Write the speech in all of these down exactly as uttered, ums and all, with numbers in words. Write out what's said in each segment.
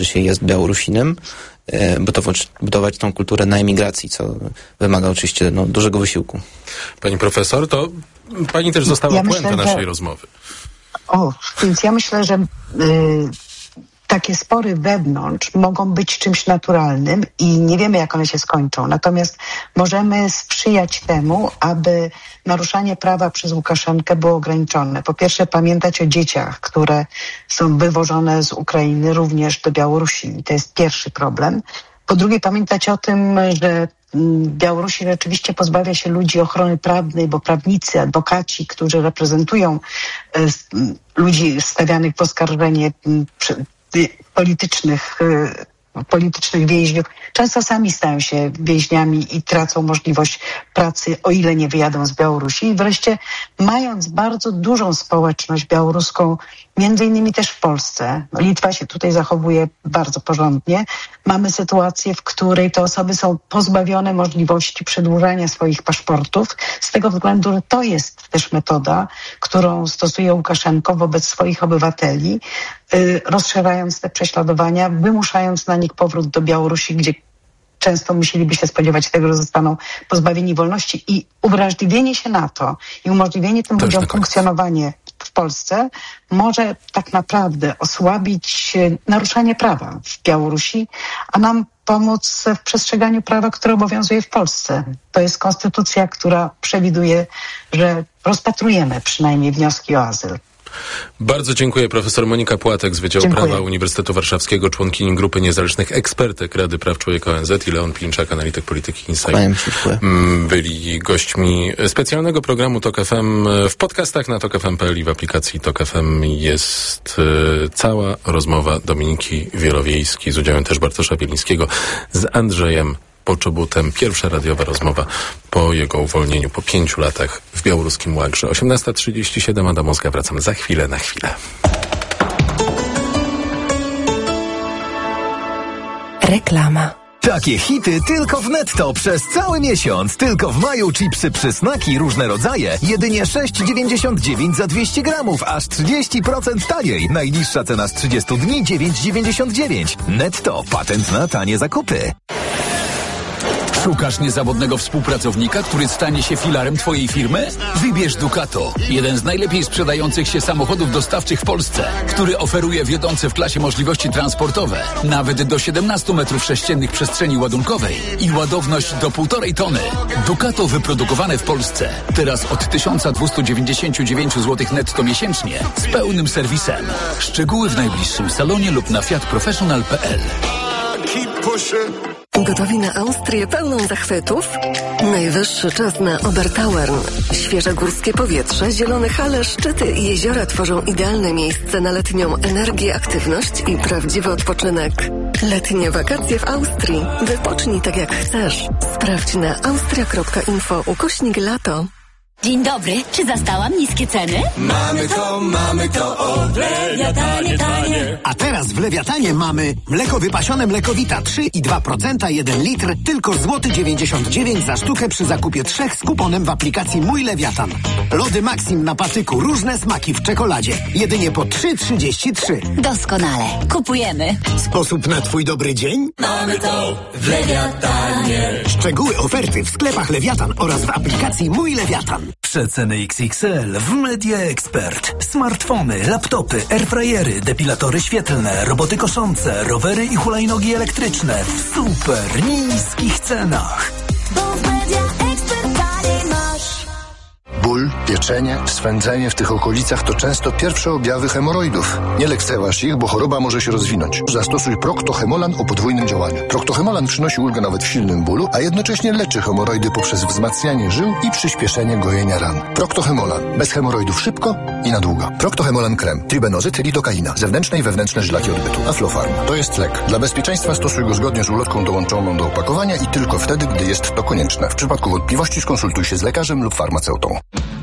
się jest Białorusinem, budować, budować tą kulturę na emigracji, co wymaga oczywiście no, dużego wysiłku. Pani profesor, to pani też została ja puentą naszej że... rozmowy. O, więc ja myślę, że y, takie spory wewnątrz mogą być czymś naturalnym i nie wiemy, jak one się skończą. Natomiast możemy sprzyjać temu, aby naruszanie prawa przez Łukaszenkę było ograniczone. Po pierwsze, pamiętać o dzieciach, które są wywożone z Ukrainy również do Białorusi. I to jest pierwszy problem. Po drugie, pamiętać o tym, że Białorusi rzeczywiście pozbawia się ludzi ochrony prawnej, bo prawnicy, adwokaci, którzy reprezentują ludzi stawianych w oskarżenie politycznych, politycznych więźniów, często sami stają się więźniami i tracą możliwość pracy, o ile nie wyjadą z Białorusi. I wreszcie, mając bardzo dużą społeczność białoruską, między innymi też w Polsce, Litwa się tutaj zachowuje bardzo porządnie, mamy sytuację, w której te osoby są pozbawione możliwości przedłużania swoich paszportów, z tego względu, że to jest też metoda, którą stosuje Łukaszenko wobec swoich obywateli, yy, rozszerzając te prześladowania, wymuszając na nich powrót do Białorusi, gdzie często musieliby się spodziewać tego, że zostaną pozbawieni wolności, i uwrażliwienie się na to i umożliwienie tym ludziom funkcjonowanie w Polsce może tak naprawdę osłabić naruszanie prawa w Białorusi, a nam pomóc w przestrzeganiu prawa, które obowiązuje w Polsce. To jest konstytucja, która przewiduje, że rozpatrujemy przynajmniej wnioski o azyl. Bardzo dziękuję. Profesor Monika Płatek z Wydziału Dziękuję. Prawa Uniwersytetu Warszawskiego, członkini Grupy Niezależnych Ekspertek Rady Praw Człowieka O N Z, i Leon Plinczak, analityk polityki Insight, byli gośćmi specjalnego programu Tok F M. W podcastach na tok f m kropka p l i w aplikacji Tok F M jest y, cała rozmowa Dominiki Wielowiejskiej z udziałem też Bartosza Bielińskiego z Andrzejem Poczobutem. Pierwsza radiowa rozmowa po jego uwolnieniu po pięciu latach w białoruskim łagrze. osiemnasta trzydzieści siedem, Adam Ozga. Wracam za chwilę na chwilę. Reklama. Takie hity tylko w Netto przez cały miesiąc. Tylko w maju chipsy przysmaki różne rodzaje. Jedynie sześć dziewięćdziesiąt dziewięć za dwieście gramów, aż trzydzieści procent taniej. Najniższa cena z trzydziestu dni dziewięć dziewięćdziesiąt dziewięć. Netto. Patent na tanie zakupy. Szukasz niezawodnego współpracownika, który stanie się filarem twojej firmy? Wybierz Ducato, jeden z najlepiej sprzedających się samochodów dostawczych w Polsce, który oferuje wiodące w klasie możliwości transportowe, nawet do siedemnastu metrów sześciennych przestrzeni ładunkowej i ładowność do półtorej tony. Ducato wyprodukowane w Polsce. Teraz od tysiąc dwieście dziewięćdziesiąt dziewięć złotych netto miesięcznie z pełnym serwisem. Szczegóły w najbliższym salonie lub na fiat professional kropka p l. Gotowi na Austrię pełną zachwytów? Najwyższy czas na Obertauern. Świeże górskie powietrze, zielone hale, szczyty i jeziora tworzą idealne miejsce na letnią energię, aktywność i prawdziwy odpoczynek. Letnie wakacje w Austrii. Wypocznij tak jak chcesz. Sprawdź na austria kropka info ukośnik lato. Dzień dobry, czy zastałam niskie ceny? Mamy to, mamy to, o, w Lewiatanie tanie. A teraz w Lewiatanie mamy mleko wypasione Mlekowita trzy i dwa procent, jeden litr, tylko złoty dziewięćdziesiąt dziewięć za sztukę przy zakupie trzech z kuponem w aplikacji Mój Lewiatan. Lody Maxim na patyku, różne smaki w czekoladzie, jedynie po trzy trzydzieści trzy. Doskonale, kupujemy. Sposób na twój dobry dzień? Mamy to w Lewiatanie. Szczegóły oferty w sklepach Lewiatan oraz w aplikacji Mój Lewiatan. Przeceny X X L w Media Expert. Smartfony, laptopy, airfryery, depilatory świetlne, roboty koszące, rowery i hulajnogi elektryczne w super niskich cenach. Bo w Media Expert taniej masz. Ból, pieczenie, swędzenie w tych okolicach to często pierwsze objawy hemoroidów. Nie lekceważ ich, bo choroba może się rozwinąć. Zastosuj Procto-Hemolan o podwójnym działaniu. Procto-Hemolan przynosi ulgę nawet w silnym bólu, a jednocześnie leczy hemoroidy poprzez wzmacnianie żył i przyspieszenie gojenia ran. Procto-Hemolan. Bez hemoroidów szybko i na długo. Procto-Hemolan krem. Tribenozyt, lidokaina. Zewnętrzne i wewnętrzne żylaki odbytu. Aflofarm. To jest lek. Dla bezpieczeństwa stosuj go zgodnie z ulotką dołączoną do opakowania i tylko wtedy, gdy jest to konieczne. W przypadku wątpliwości skonsultuj się z lekarzem lub farmaceutą.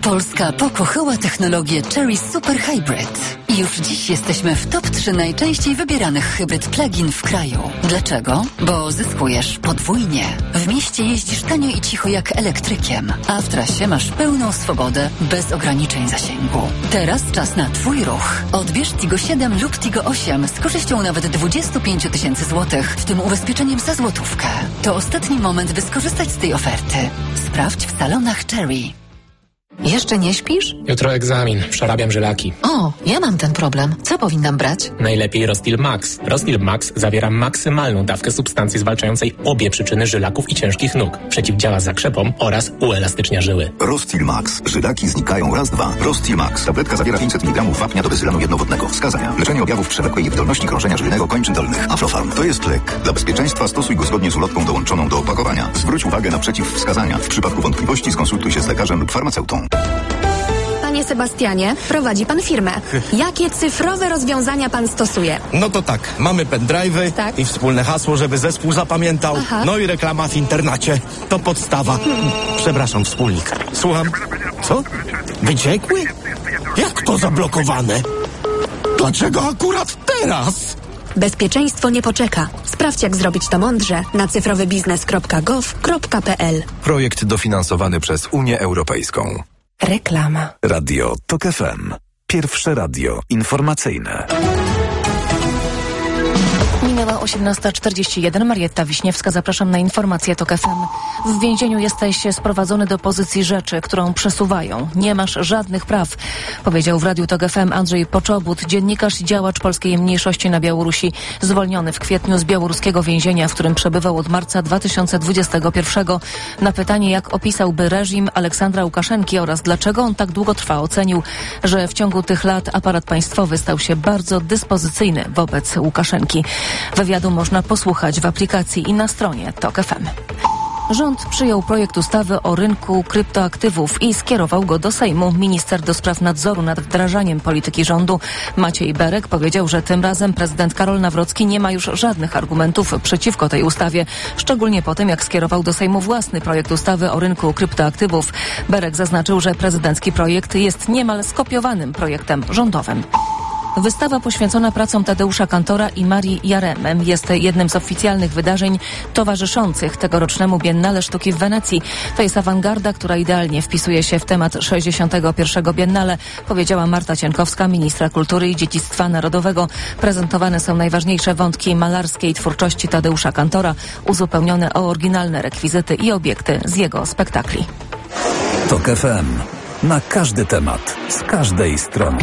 Polska pokochała technologię Chery Super Hybrid. I już dziś jesteśmy w top trzy najczęściej wybieranych hybryd plug-in w kraju. Dlaczego? Bo zyskujesz podwójnie. W mieście jeździsz tanio i cicho jak elektrykiem, a w trasie masz pełną swobodę bez ograniczeń zasięgu. Teraz czas na Twój ruch. Odbierz Tigo siedem lub Tigo osiem z korzyścią nawet dwadzieścia pięć tysięcy złotych, w tym ubezpieczeniem za złotówkę. To ostatni moment, by skorzystać z tej oferty. Sprawdź w salonach Chery. Jeszcze nie śpisz? Jutro egzamin, przerabiam żylaki. O, ja mam ten problem. Co powinnam brać? Najlepiej Rostil Max. Rostil Max zawiera maksymalną dawkę substancji zwalczającej obie przyczyny żylaków i ciężkich nóg. Przeciwdziała zakrzepom oraz uelastycznia żyły. Rostil Max. Żylaki znikają raz, dwa. Rostil Max. Tabletka zawiera pięćset miligramów wapnia do bezylanu jednowodnego. Wskazania. Leczenie objawów przewlekłej niewydolności krążenia żylnego kończyn dolnych. Aflofarm. To jest lek. Dla bezpieczeństwa stosuj go zgodnie z ulotką dołączoną do opakowania. Zwróć uwagę na przeciwwskazania. W przypadku wątpliwości skonsultuj się z lekarzem lub farmaceutą. Panie Sebastianie, prowadzi pan firmę. Jakie cyfrowe rozwiązania pan stosuje? No to tak, mamy pendrive'y tak. i wspólne hasło, żeby zespół zapamiętał. Aha. No i reklama w internecie. To podstawa. Hmm. Przepraszam, wspólnik. Słucham. Co? Wyciekły? Jak to zablokowane? Dlaczego akurat teraz? Bezpieczeństwo nie poczeka. Sprawdź, jak zrobić to mądrze na cyfrowybiznes kropka gov kropka pl. Projekt dofinansowany przez Unię Europejską. Reklama. Radio Tok F M. Pierwsze radio informacyjne. Minęła osiemnasta czterdzieści jeden. Marietta Wiśniewska, zapraszam na informację Tok F M. W więzieniu jesteś sprowadzony do pozycji rzeczy, którą przesuwają. Nie masz żadnych praw, powiedział w Radiu Tok F M Andrzej Poczobut, dziennikarz i działacz polskiej mniejszości na Białorusi, zwolniony w kwietniu z białoruskiego więzienia, w którym przebywał od marca dwa tysiące dwudziestego pierwszego. Na pytanie, jak opisałby reżim Aleksandra Łukaszenki oraz dlaczego on tak długo trwa, ocenił, że w ciągu tych lat aparat państwowy stał się bardzo dyspozycyjny wobec Łukaszenki. Wywiadu można posłuchać w aplikacji i na stronie Tok F M. Rząd przyjął projekt ustawy o rynku kryptoaktywów i skierował go do Sejmu. Minister do spraw nadzoru nad wdrażaniem polityki rządu Maciej Berek powiedział, że tym razem prezydent Karol Nawrocki nie ma już żadnych argumentów przeciwko tej ustawie, szczególnie po tym, jak skierował do Sejmu własny projekt ustawy o rynku kryptoaktywów. Berek zaznaczył, że prezydencki projekt jest niemal skopiowanym projektem rządowym. Wystawa poświęcona pracom Tadeusza Kantora i Marii Jaremy jest jednym z oficjalnych wydarzeń towarzyszących tegorocznemu Biennale Sztuki w Wenecji. To jest awangarda, która idealnie wpisuje się w temat sześćdziesiątego pierwszego Biennale, powiedziała Marta Cienkowska, ministra kultury i dziedzictwa narodowego. Prezentowane są najważniejsze wątki malarskiej twórczości Tadeusza Kantora, uzupełnione o oryginalne rekwizyty i obiekty z jego spektakli. Tok F M. Na każdy temat, z każdej strony.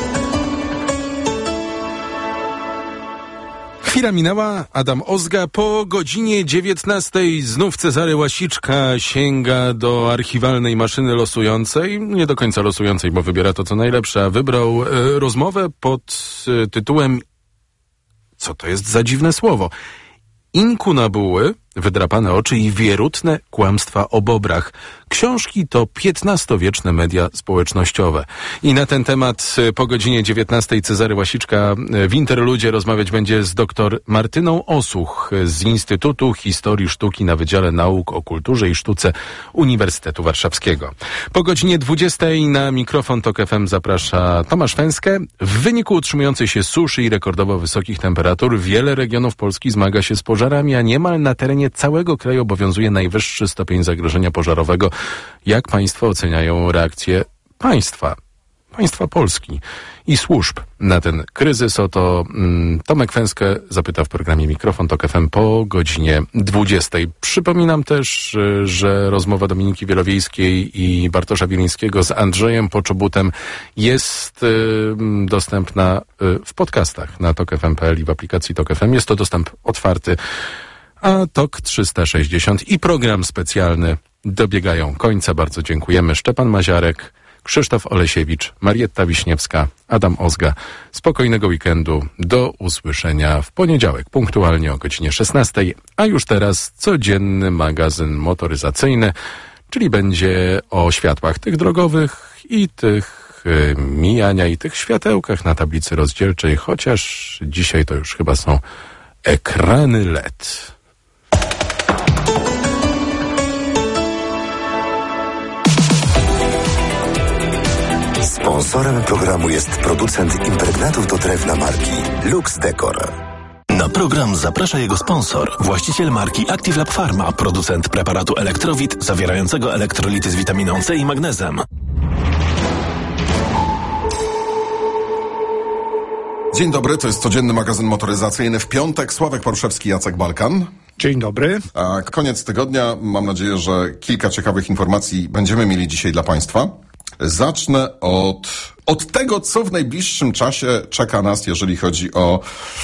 Chwila minęła, Adam Ozga. Po godzinie dziewiętnastej znów Cezary Łasiczka sięga do archiwalnej maszyny losującej. Nie do końca losującej, bo wybiera to, co najlepsze. A wybrał e, rozmowę pod e, tytułem, co to jest za dziwne słowo, Inkunabuły, wydrapane oczy i wierutne kłamstwa o bobrach. Książki to piętnastowieczne media społecznościowe. I na ten temat po godzinie dziewiętnastej Cezary Łasiczka w Interludzie rozmawiać będzie z dr Martyną Osuch z Instytutu Historii Sztuki na Wydziale Nauk o Kulturze i Sztuce Uniwersytetu Warszawskiego. Po godzinie dwudziestej na mikrofon Tok F M zaprasza Tomasz Fęskę. W wyniku utrzymującej się suszy i rekordowo wysokich temperatur wiele regionów Polski zmaga się z pożarami, a niemal na terenie całego kraju obowiązuje najwyższy stopień zagrożenia pożarowego. Jak państwo oceniają reakcję państwa, państwa Polski i służb na ten kryzys? O to mm, Tomek Fęskę zapyta w programie Mikrofon Tok F M po godzinie dwudziestej. Przypominam też, że rozmowa Dominiki Wielowiejskiej i Bartosza Wilińskiego z Andrzejem Poczobutem jest y, dostępna y, w podcastach na tok f m kropka p l i w aplikacji Tok F M. Jest to dostęp otwarty. A Tok trzysta sześćdziesiąt i program specjalny dobiegają końca. Bardzo dziękujemy. Szczepan Maziarek, Krzysztof Olesiewicz, Marietta Wiśniewska, Adam Ozga. Spokojnego weekendu. Do usłyszenia w poniedziałek, punktualnie o godzinie szesnastej. A już teraz codzienny magazyn motoryzacyjny, czyli będzie o światłach tych drogowych i tych y, mijania i tych światełkach na tablicy rozdzielczej, chociaż dzisiaj to już chyba są ekrany L E D. Sponsorem programu jest producent impregnatów do drewna marki Lux Decor. Na program zaprasza jego sponsor, właściciel marki Active Lab Pharma, producent preparatu Elektrowit zawierającego elektrolity z witaminą C i magnezem. Dzień dobry, to jest codzienny magazyn motoryzacyjny w piątek. Sławek Poruszewski, Jacek Balkan. Dzień dobry. A koniec tygodnia. Mam nadzieję, że kilka ciekawych informacji będziemy mieli dzisiaj dla Państwa. Zacznę od, od tego, co w najbliższym czasie czeka nas, jeżeli chodzi o,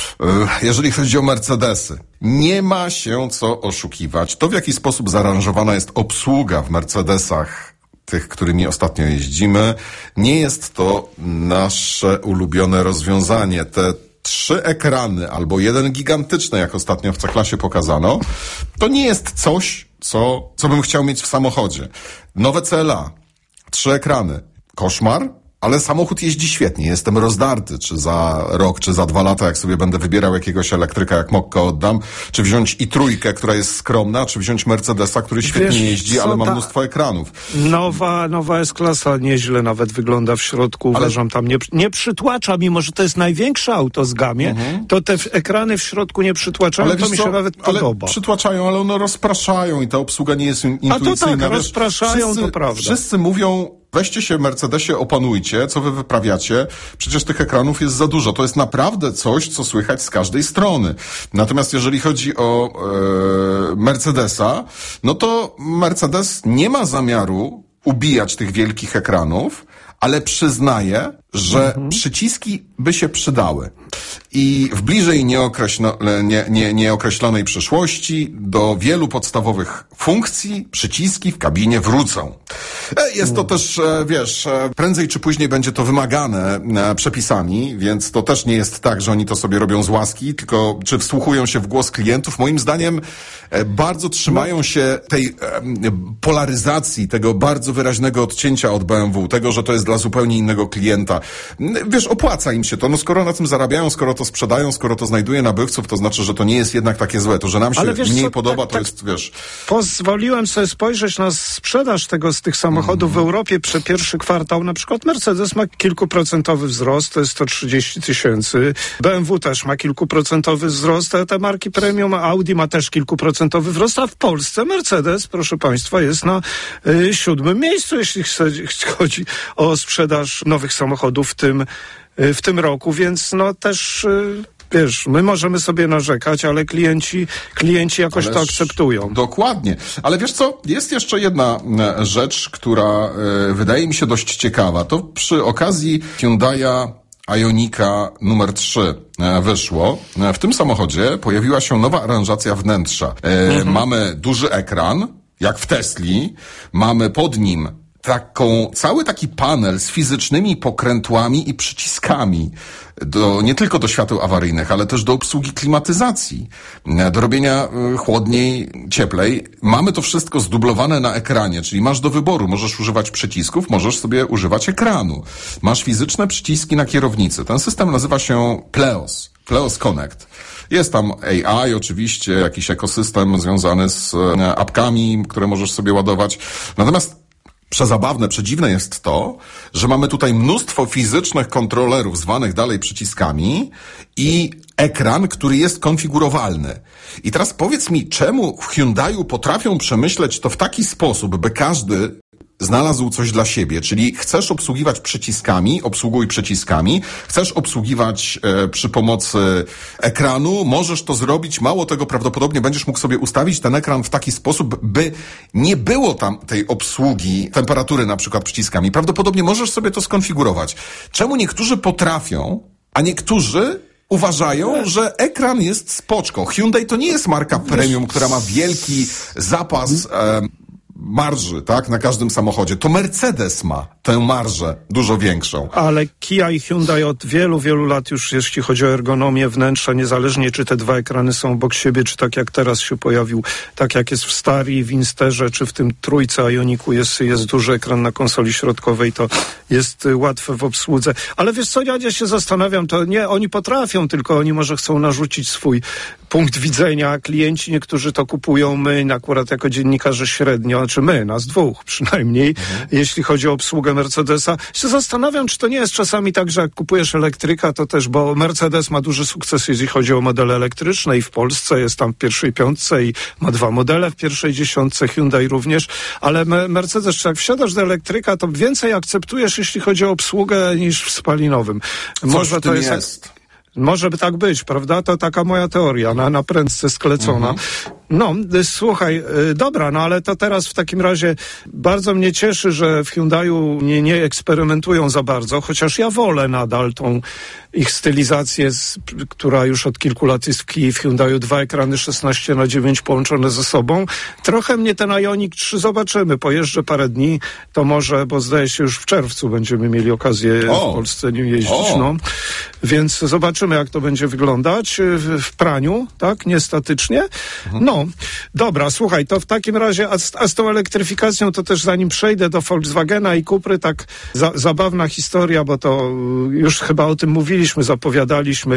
jeżeli chodzi o Mercedesy. Nie ma się co oszukiwać. To, w jaki sposób zaaranżowana jest obsługa w Mercedesach, tych, którymi ostatnio jeździmy, nie jest to nasze ulubione rozwiązanie. Te trzy ekrany, albo jeden gigantyczny, jak ostatnio w C-klasie pokazano, to nie jest coś, co, co bym chciał mieć w samochodzie. Nowe C L A, trzy ekrany, koszmar, ale samochód jeździ świetnie. Jestem rozdarty, czy za rok, czy za dwa lata, jak sobie będę wybierał jakiegoś elektryka, jak Mokka oddam, czy wziąć i trójkę, która jest skromna, czy wziąć Mercedesa, który świetnie Wiesz, jeździ, ale ma ta... mnóstwo ekranów. Nowa, nowa S-klasa nieźle nawet wygląda w środku. Uważam, ale... tam nie, nie przytłacza, mimo że to jest największe auto z gamie, mhm. to te ekrany w środku nie przytłaczają, ale to mi się co? nawet ale podoba. Przytłaczają, ale one rozpraszają i ta obsługa nie jest intuicyjna. A to tak, Wiesz, rozpraszają, wszyscy, to prawda. Wszyscy mówią, weźcie się Mercedesie, opanujcie, co wy wyprawiacie. Przecież tych ekranów jest za dużo. To jest naprawdę coś, co słychać z każdej strony. Natomiast jeżeli chodzi o e, Mercedesa, no to Mercedes nie ma zamiaru ubijać tych wielkich ekranów, ale przyznaje, że mhm. przyciski by się przydały. I w bliżej nieokreślo, nie, nie, nieokreślonej przyszłości do wielu podstawowych funkcji przyciski w kabinie wrócą. Jest to też, wiesz, prędzej czy później będzie to wymagane przepisami, więc to też nie jest tak, że oni to sobie robią z łaski, tylko czy wsłuchują się w głos klientów. Moim zdaniem bardzo trzymają się tej polaryzacji, tego bardzo wyraźnego odcięcia od B M W, tego, że to jest dla zupełnie innego klienta. Wiesz, opłaca im się to. No skoro na tym zarabiają, skoro to sprzedają, skoro to znajduje nabywców, to znaczy, że to nie jest jednak takie złe. To, że nam się mniej co, podoba, tak, to tak jest, wiesz... Pozwoliłem sobie spojrzeć na sprzedaż tego z tych samochodów mm. w Europie przez pierwszy kwartał. Na przykład Mercedes ma kilkuprocentowy wzrost, to jest sto trzydzieści tysięcy. B M W też ma kilkuprocentowy wzrost, a te marki premium, Audi ma też kilkuprocentowy wzrost, a w Polsce Mercedes, proszę Państwa, jest na y, siódmym miejscu, jeśli chodzi o sprzedaż nowych samochodów w tym, y, w tym roku, więc no też... Y, Wiesz, my możemy sobie narzekać, ale klienci, klienci jakoś Ależ to akceptują. Dokładnie. Ale wiesz co, jest jeszcze jedna rzecz, która y, wydaje mi się dość ciekawa. To przy okazji Hyundai'a Ionika numer trzy wyszło. W tym samochodzie pojawiła się nowa aranżacja wnętrza. Y, mhm. Mamy duży ekran, jak w Tesli. Mamy pod nim taką, cały taki panel z fizycznymi pokrętłami i przyciskami do, nie tylko do świateł awaryjnych, ale też do obsługi klimatyzacji, do robienia chłodniej, cieplej. Mamy to wszystko zdublowane na ekranie, czyli masz do wyboru, możesz używać przycisków, możesz sobie używać ekranu. Masz fizyczne przyciski na kierownicy. Ten system nazywa się Pleos, Pleos Connect. Jest tam A I oczywiście, jakiś ekosystem związany z apkami, które możesz sobie ładować. Natomiast przezabawne, przedziwne jest to, że mamy tutaj mnóstwo fizycznych kontrolerów, zwanych dalej przyciskami, i ekran, który jest konfigurowalny. I teraz powiedz mi, czemu w Hyundaiu potrafią przemyśleć to w taki sposób, by każdy znalazł coś dla siebie, czyli chcesz obsługiwać przyciskami, obsługuj przyciskami, chcesz obsługiwać e, przy pomocy ekranu, możesz to zrobić, mało tego, prawdopodobnie będziesz mógł sobie ustawić ten ekran w taki sposób, by nie było tam tej obsługi temperatury na przykład przyciskami. Prawdopodobnie możesz sobie to skonfigurować. Czemu niektórzy potrafią, a niektórzy uważają, że ekran jest spoczko. Hyundai to nie jest marka premium, która ma wielki zapas e, marży, tak, na każdym samochodzie. To Mercedes ma tę marżę dużo większą. Ale Kia i Hyundai od wielu, wielu lat już, jeśli chodzi o ergonomię wnętrza, niezależnie czy te dwa ekrany są obok siebie, czy tak jak teraz się pojawił, tak jak jest w Stari, w Insterze, czy w tym trójce Ioniku jest, jest duży ekran na konsoli środkowej, to jest łatwe w obsłudze. Ale wiesz co, ja się zastanawiam, to nie oni potrafią, tylko oni może chcą narzucić swój punkt widzenia. Klienci niektórzy to kupują, my akurat jako dziennikarze średnio, czy my, nas dwóch przynajmniej, mhm. jeśli chodzi o obsługę obsługę Mercedesa. Się zastanawiam, czy to nie jest czasami tak, że jak kupujesz elektryka, to też, bo Mercedes ma duży sukces, jeśli chodzi o modele elektryczne i w Polsce jest tam w pierwszej piątce i ma dwa modele w pierwszej dziesiątce, Hyundai również, ale Mercedes, czy jak wsiadasz do elektryka, to więcej akceptujesz, jeśli chodzi o obsługę, niż w spalinowym. Coś Może w tym to jest... jest. Jak... Może by tak być, prawda? To taka moja teoria, na, na prędce sklecona. Mhm. No, y, słuchaj, y, dobra, no ale to teraz w takim razie bardzo mnie cieszy, że w Hyundaiu nie, nie eksperymentują za bardzo, chociaż ja wolę nadal tą ich stylizację, z, która już od kilku lat jest w, w Hyundaiu, dwa ekrany szesnaście na dziewięć połączone ze sobą. Trochę mnie ten Ioniq trzy zobaczymy, pojeżdżę parę dni, to może, bo zdaje się już w czerwcu będziemy mieli okazję o. w Polsce nim jeździć, o. no. Więc zobaczymy, jak to będzie wyglądać w, w praniu, tak, niestatycznie. Mhm. No, dobra, słuchaj, to w takim razie, a z, a z tą elektryfikacją to też zanim przejdę do Volkswagena i Cupry, tak za, zabawna historia, bo to już chyba o tym mówiliśmy, zapowiadaliśmy,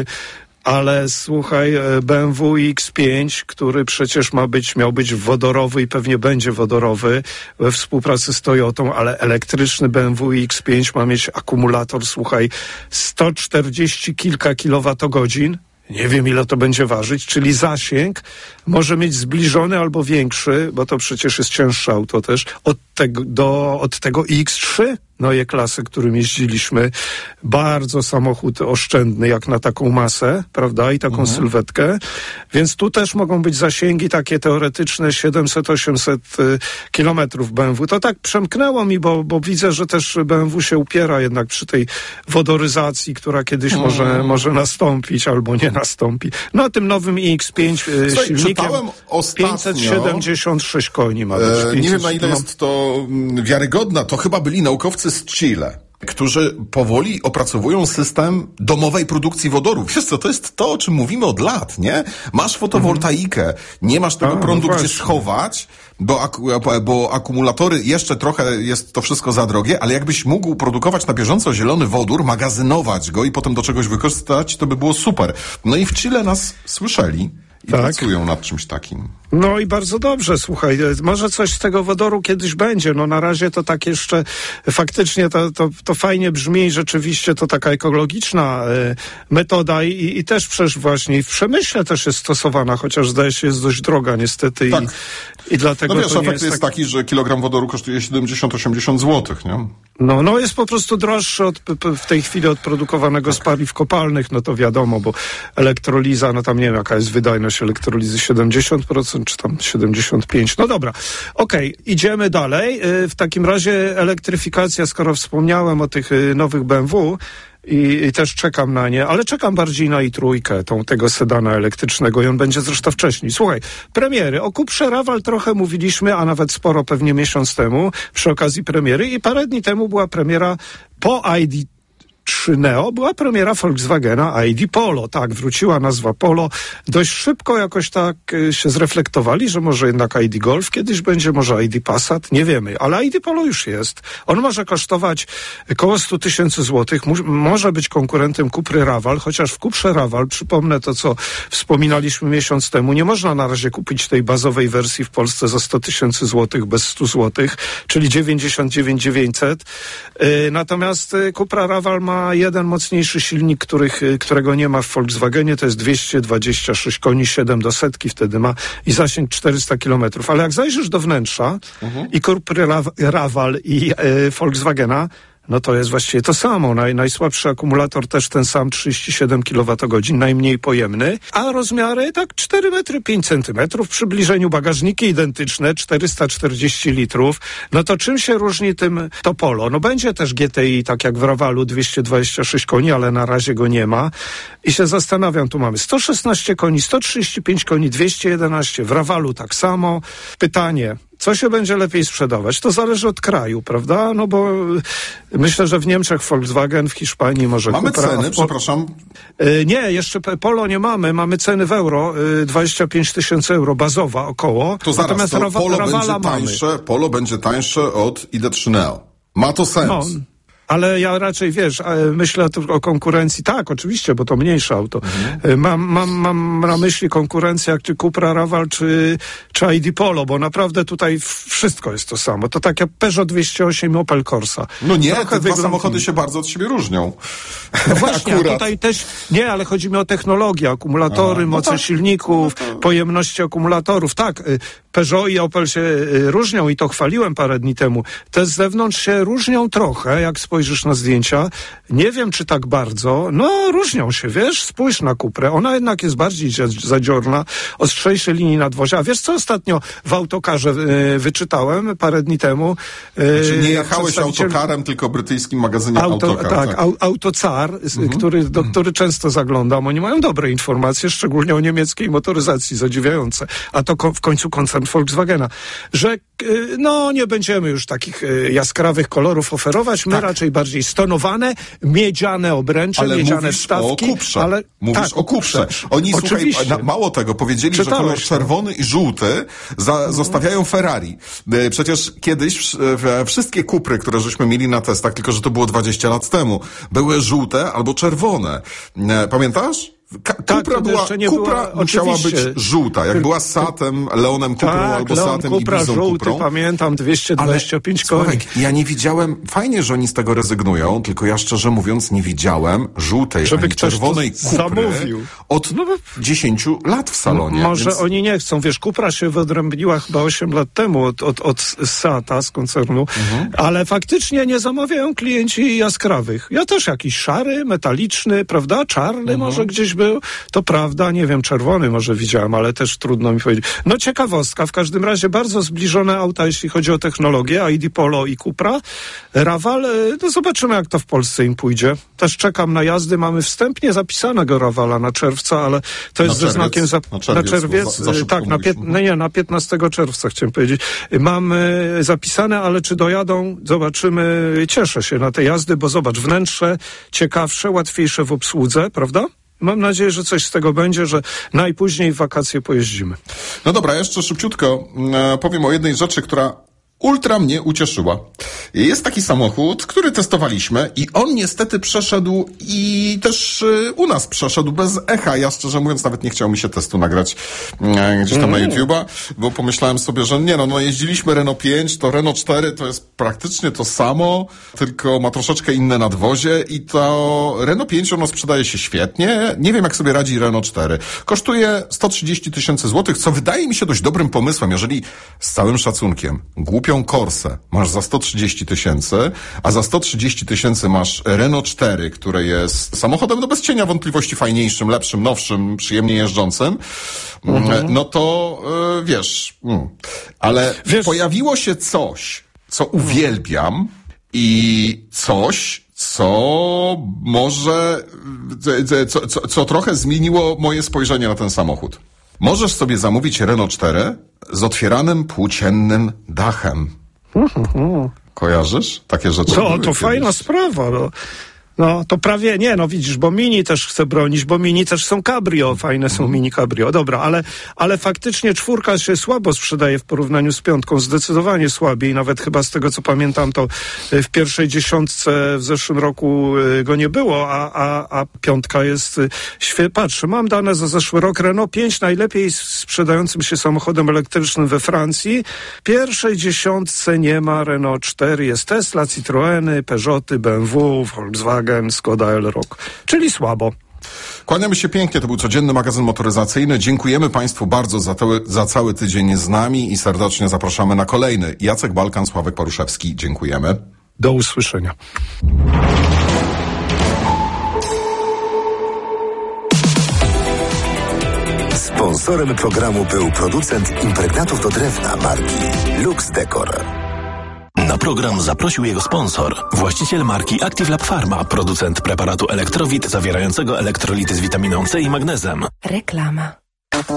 ale słuchaj, B M W X pięć, który przecież ma być, miał być wodorowy i pewnie będzie wodorowy we współpracy z Toyotą, ale elektryczny B M W X pięć ma mieć akumulator, słuchaj, sto czterdzieści kilka kilowatogodzin. Nie wiem, ile to będzie ważyć, czyli zasięg może mieć zbliżony albo większy, bo to przecież jest cięższe auto też, od tego, do, od tego X trzy, no je klasy, którym jeździliśmy. Bardzo samochód oszczędny, jak na taką masę, prawda, i taką mhm. sylwetkę. Więc tu też mogą być zasięgi takie teoretyczne siedemset osiemset y, kilometrów B M W. To tak przemknęło mi, bo, bo widzę, że też B M W się upiera jednak przy tej wodoryzacji, która kiedyś mhm. może, może nastąpić albo nie nastąpi. No, tym nowym X pięć y, Słuchaj, silnikiem ostatnio, pięćset siedemdziesiąt sześć koni ma być. E, nie wiem, na ile jest to wiarygodna. To chyba byli naukowcy z Chile, którzy powoli opracowują system domowej produkcji wodoru. Wiesz co, to jest to, o czym mówimy od lat, nie? Masz fotowoltaikę, nie masz tego A, prądu no gdzie schować, bo, ak- bo akumulatory jeszcze trochę jest to wszystko za drogie, ale jakbyś mógł produkować na bieżąco zielony wodór, magazynować go i potem do czegoś wykorzystać, to by było super. No i w Chile nas słyszeli i tak. pracują nad czymś takim. No i bardzo dobrze, słuchaj, może coś z tego wodoru kiedyś będzie, no na razie to tak jeszcze faktycznie to, to, to fajnie brzmi, rzeczywiście to taka ekologiczna y, metoda i, i też przecież właśnie w przemyśle też jest stosowana, chociaż zdaje się jest dość droga niestety tak. i, i dlatego no wiesz, to nie efekt jest, jest tak... taki, że kilogram wodoru kosztuje siedemdziesiąt osiemdziesiąt złotych, nie? No, no jest po prostu droższy od, w tej chwili od produkowanego z paliw kopalnych, no to wiadomo, bo elektroliza, no tam nie wiem jaka jest wydajność elektrolizy, siedemdziesiąt procent czy tam siedemdziesiąt pięć procent. No dobra, okej, okay, idziemy dalej. W takim razie elektryfikacja, skoro wspomniałem o tych nowych B M W, I, I też czekam na nie, ale czekam bardziej na i trójkę, tą, tego sedana elektrycznego i on będzie zresztą wcześniej. Słuchaj, premiery. O Cuprze Raval trochę mówiliśmy, a nawet sporo pewnie miesiąc temu przy okazji premiery i parę dni temu była premiera po I D trzy Neo, była premiera Volkswagena I D Polo. Tak, wróciła nazwa Polo. Dość szybko jakoś tak y, się zreflektowali, że może jednak I D Golf kiedyś będzie, może I D Passat, nie wiemy, ale I D Polo już jest. On może kosztować około sto tysięcy złotych, Mu- może być konkurentem Cupry Raval, chociaż w Cuprze Raval, przypomnę to, co wspominaliśmy miesiąc temu, nie można na razie kupić tej bazowej wersji w Polsce za sto tysięcy złotych bez stu złotych, czyli dziewięćdziesiąt dziewięć tysięcy dziewięćset. Y, natomiast y, Cupra Raval ma jeden mocniejszy silnik, których, którego nie ma w Volkswagenie, to jest dwieście dwadzieścia sześć koni, siedem do setki wtedy ma i zasięg czterysta kilometrów. Ale jak zajrzysz do wnętrza mhm. i Cupry Raval i e, Volkswagena, no to jest właściwie to samo. Naj, najsłabszy akumulator też ten sam, trzydzieści siedem kilowatogodzin, najmniej pojemny, a rozmiary tak cztery metry pięć centymetrów, w przybliżeniu bagażniki identyczne, czterysta czterdzieści litrów. No to czym się różni tym to Polo? No będzie też G T I, tak jak w Ravalu, dwieście dwadzieścia sześć koni, ale na razie go nie ma. I się zastanawiam, tu mamy sto szesnaście koni, sto trzydzieści pięć koni, dwieście jedenaście, w Ravalu tak samo. Pytanie, co się będzie lepiej sprzedawać? To zależy od kraju, prawda? No bo myślę, że w Niemczech Volkswagen, w Hiszpanii może Mamy Cupra, ceny, po... przepraszam. Yy, nie, jeszcze Polo nie mamy. Mamy ceny w euro, yy, dwadzieścia pięć tysięcy euro, bazowa około. To zaraz, Natomiast to Rawa, Polo Ravala będzie tańsze, mamy. Polo będzie tańsze od I D trzy Neo. Ma to sens. No. Ale ja raczej, wiesz, myślę tu o konkurencji. Tak, oczywiście, bo to mniejsze auto. Mhm. Mam, mam, mam na myśli konkurencję jak czy Cupra Raval, czy, czy I D Polo, bo naprawdę tutaj wszystko jest to samo. To tak jak Peugeot dwieście osiem i Opel Corsa. No nie, Trochę te dwa wygląd... samochody się bardzo od siebie różnią. No właśnie, a tutaj też, nie, ale chodzi mi o technologię, akumulatory, Aha, no moce tak. silników, no to... pojemności akumulatorów. Tak, Peugeot i Opel się różnią i to chwaliłem parę dni temu. Te z zewnątrz się różnią trochę, jak spojrzysz na zdjęcia. Nie wiem, czy tak bardzo. No, różnią się, wiesz? Spójrz na Cuprę. Ona jednak jest bardziej zadziorna, ostrzejsze linii nadwozia. A wiesz, co ostatnio w autokarze y, wyczytałem parę dni temu? Y, znaczy nie jechałeś przedstawiciel... autokarem, tylko brytyjskim magazynie Auto, Autocar. Tak, tak. Au, Autocar, mhm. który, do który często zaglądam. Oni mają dobre informacje, szczególnie o niemieckiej motoryzacji, zadziwiające. A to ko- w końcu koncern Volkswagena. Że y, no, nie będziemy już takich y, jaskrawych kolorów oferować. My tak. raczej bardziej stonowane, miedziane obręcze, ale miedziane wstawki. O Cuprze. Ale mówisz tak, o Cuprze. Oni, słuchaj, na, mało tego, powiedzieli, Czytałeś że kolor czerwony i żółty za, mm. zostawiają Ferrari. Przecież kiedyś wszystkie Cupry, które żeśmy mieli na testach, tylko że to było dwadzieścia lat temu, były żółte albo czerwone. Pamiętasz? Ka- tak, Cupra, była, nie Cupra była, musiała oczywiście. być żółta, jak była Seatem, Leonem Cuprą tak, albo Leon Seatem Cupra, Ibizą żółty, Cuprą. Pamiętam, dwieście dwadzieścia pięć Ale, koni. Słuchaj, ja nie widziałem, fajnie, że oni z tego rezygnują, tylko ja szczerze mówiąc nie widziałem żółtej Żeby ani czerwonej Cupry zamówił. od no, dziesięciu lat w salonie. Może więc... oni nie chcą, wiesz, Cupra się wyodrębniła chyba osiem lat temu od, od, od Seata z koncernu, mhm. ale faktycznie nie zamawiają klienci jaskrawych. Ja też jakiś szary, metaliczny, prawda, czarny mhm. może gdzieś był, to prawda, nie wiem, czerwony może widziałem, ale też trudno mi powiedzieć. No ciekawostka, w każdym razie bardzo zbliżone auta, jeśli chodzi o technologię, I D Polo i Cupra. Raval, no zobaczymy, jak to w Polsce im pójdzie. Też czekam na jazdy, mamy wstępnie zapisanego Ravala na czerwca, ale to jest na ze znakiem za, na czerwiec, na czerwiec za, za tak, na, pię, no nie, na piętnastego czerwca chciałem powiedzieć. Mamy zapisane, ale czy dojadą, zobaczymy. Cieszę się na te jazdy, bo zobacz, wnętrze ciekawsze, łatwiejsze w obsłudze, prawda? Mam nadzieję, że coś z tego będzie, że najpóźniej w wakacje pojeździmy. No dobra, jeszcze szybciutko e, powiem o jednej rzeczy, która ultra mnie ucieszyła. Jest taki samochód, który testowaliśmy i on niestety przeszedł i też y, u nas przeszedł bez echa. Ja szczerze mówiąc nawet nie chciał mi się testu nagrać y, gdzieś tam mm. na YouTube'a, bo pomyślałem sobie, że nie no, no jeździliśmy Renault pięć, to Renault cztery to jest praktycznie to samo, tylko ma troszeczkę inne nadwozie i to Renault pięć ono sprzedaje się świetnie. Nie wiem jak sobie radzi Renault cztery. Kosztuje sto trzydzieści tysięcy złotych, co wydaje mi się dość dobrym pomysłem, jeżeli z całym szacunkiem głupią Corsę masz za sto trzydzieści tysięcy, a za sto trzydzieści tysięcy masz Renault cztery, które jest samochodem no bez cienia wątpliwości fajniejszym, lepszym, nowszym, przyjemnie jeżdżącym, mhm. no to yy, wiesz, mm. ale wiesz, pojawiło się coś, co uwielbiam i coś, co może, co, co, co trochę zmieniło moje spojrzenie na ten samochód. Możesz sobie zamówić Renault cztery z otwieranym płóciennym dachem. Kojarzysz takie rzeczy? To, to fajna sprawa, no. No, to prawie, nie, no widzisz, bo Mini też chcę bronić, bo Mini też są cabrio, fajne są Mini cabrio, dobra, ale, ale faktycznie czwórka się słabo sprzedaje w porównaniu z piątką, zdecydowanie słabiej, nawet chyba z tego co pamiętam, to w pierwszej dziesiątce w zeszłym roku go nie było, a, a, a piątka jest, świe... patrzę, mam dane za zeszły rok, Renault pięć najlepiej sprzedającym się samochodem elektrycznym we Francji, w pierwszej dziesiątce nie ma Renault cztery, jest Tesla, Citroeny, Peugeoty, B M W, Volkswagen, Skoda Elrock, czyli słabo. Kłaniamy się pięknie, to był codzienny magazyn motoryzacyjny. Dziękujemy Państwu bardzo za, te, za cały tydzień z nami i serdecznie zapraszamy na kolejny. Jacek Balkan, Sławek Paruszewski, dziękujemy. Do usłyszenia. Sponsorem programu był producent impregnatów do drewna marki Lux Decor. Na program zaprosił jego sponsor, właściciel marki Active Lab Pharma, producent preparatu Elektrowit zawierającego elektrolity z witaminą C i magnezem. Reklama.